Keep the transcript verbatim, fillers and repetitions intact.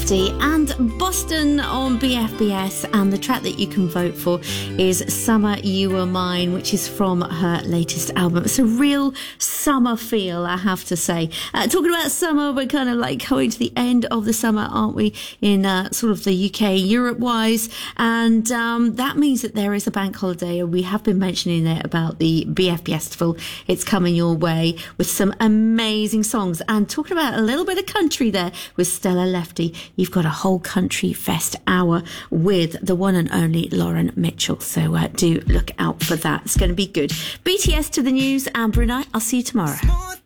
Lefty and Boston on B F B S, and the track that you can vote for is Summer You Were Mine, which is from her latest album. It's a real summer feel, I have to say. Uh, talking about summer, we're kind of like going to the end of the summer, aren't we, in uh, sort of the U K, Europe-wise, and um, that means that there is a bank holiday, and we have been mentioning it about the B F B S Festival. It's coming your way with some amazing songs, and talking about a little bit of country there with Stella Lefty. You've got a whole country fest hour with the one and only Lauren Mitchell, so uh, do look out for that. It's going to be good. B T S to the news, and Brunei, I'll see you tomorrow.